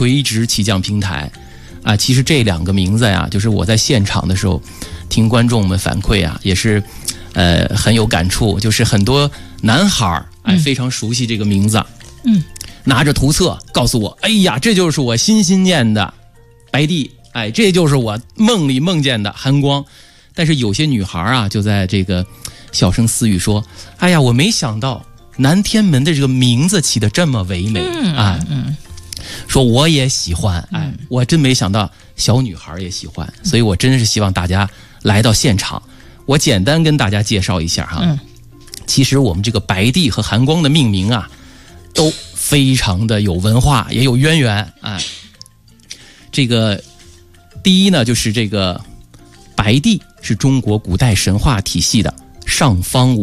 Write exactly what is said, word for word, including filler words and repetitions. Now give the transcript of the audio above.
垂直起降平台啊。其实这两个名字呀，就是我在现场的时候听观众们反馈啊，也是呃很有感触，就是很多男孩哎非常熟悉这个名字， 嗯， 拿着图册告诉我，哎呀，这就是我心心念的白帝，哎，这就是我梦里梦见的寒光。但是有些女孩啊，就在这个小声私语说，哎呀，我没想到南天门的这个名字起得这么唯美， 嗯啊， 嗯， 说我也喜欢，哎，我真没想到小女孩也喜欢，所以我真是希望大家来到现场。我简单跟大家介绍一下哈， 嗯， 其实我们这个白帝和寒光的命名啊，都非常的有文化，也有渊源，哎，这个第一呢，就是这个白帝是中国古代神话体系的上方五